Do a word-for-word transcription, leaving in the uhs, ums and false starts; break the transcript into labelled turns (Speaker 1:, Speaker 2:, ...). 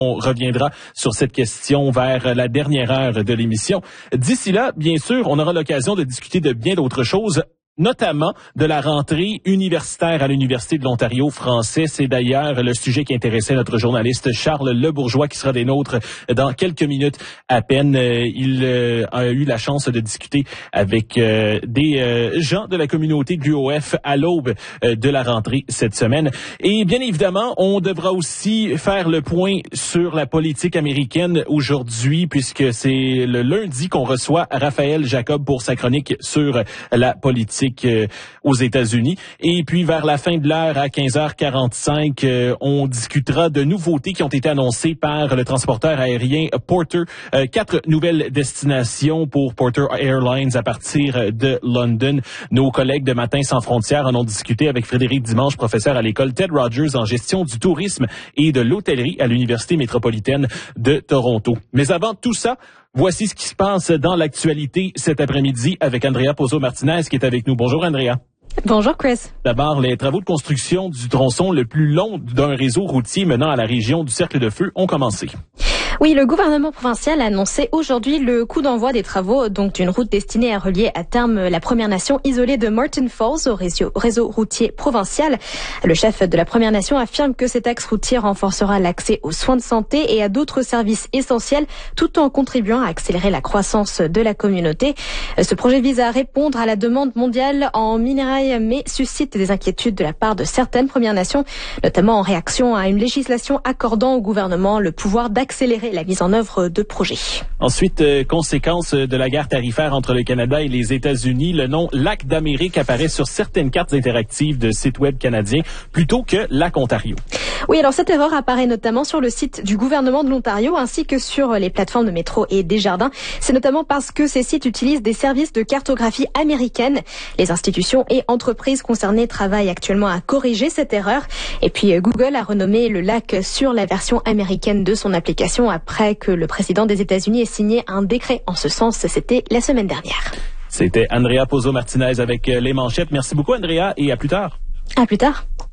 Speaker 1: On reviendra sur cette question vers la dernière heure de l'émission. D'ici là, bien sûr, on aura l'occasion de discuter de bien d'autres choses, notamment de la rentrée universitaire à l'Université de l'Ontario français. C'est d'ailleurs le sujet qui intéressait notre journaliste Charles Lebourgeois, qui sera des nôtres dans quelques minutes à peine. Il a eu la chance de discuter avec des gens de la communauté de l'U O F à l'aube de la rentrée cette semaine. Et bien évidemment, on devra aussi faire le point sur la politique américaine aujourd'hui, puisque c'est le lundi qu'on reçoit Raphaël Jacob pour sa chronique sur la politique aux États-Unis. Et puis, vers la fin de l'heure, à quinze heures quarante-cinq, euh, on discutera de nouveautés qui ont été annoncées par le transporteur aérien Porter. Euh, quatre nouvelles destinations pour Porter Airlines à partir de London. Nos collègues de Matin sans frontières en ont discuté avec Frédéric Dimanche, professeur à l'école Ted Rogers en gestion du tourisme et de l'hôtellerie à l'Université métropolitaine de Toronto. Mais avant tout ça, voici ce qui se passe dans l'actualité cet après-midi avec Andrea Pozzo-Martinez qui est avec nous. Bonjour Andrea.
Speaker 2: Bonjour Chris.
Speaker 1: D'abord, les travaux de construction du tronçon le plus long d'un réseau routier menant à la région du Cercle de Feu ont commencé.
Speaker 2: Oui, le gouvernement provincial a annoncé aujourd'hui le coup d'envoi des travaux donc d'une route destinée à relier à terme la Première Nation isolée de Martin Falls au réseau, réseau routier provincial. Le chef de la Première Nation affirme que cet axe routier renforcera l'accès aux soins de santé et à d'autres services essentiels tout en contribuant à accélérer la croissance de la communauté. Ce projet vise à répondre à la demande mondiale en minerais mais suscite des inquiétudes de la part de certaines Premières Nations, notamment en réaction à une législation accordant au gouvernement le pouvoir d'accélérer la mise en œuvre de projets.
Speaker 1: Ensuite, euh, conséquence de la guerre tarifaire entre le Canada et les États-Unis, le nom Lac d'Amérique apparaît sur certaines cartes interactives de sites web canadiens plutôt que Lac Ontario.
Speaker 2: Oui, alors cette erreur apparaît notamment sur le site du gouvernement de l'Ontario ainsi que sur les plateformes de métro et Desjardins. C'est notamment parce que ces sites utilisent des services de cartographie américaine. Les institutions et entreprises concernées travaillent actuellement à corriger cette erreur. Et puis Google a renommé le lac sur la version américaine de son application après que le président des États-Unis ait signé un décret en ce sens. C'était la semaine dernière.
Speaker 1: C'était Andrea Pozzo-Martinez avec les manchettes. Merci beaucoup Andrea et à plus tard.
Speaker 2: À plus tard.